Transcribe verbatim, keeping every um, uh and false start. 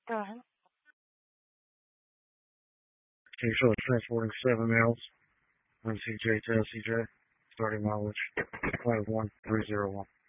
Go ahead. King Philip transporting seven males. M C J to L C J. Starting mileage five one three zero one.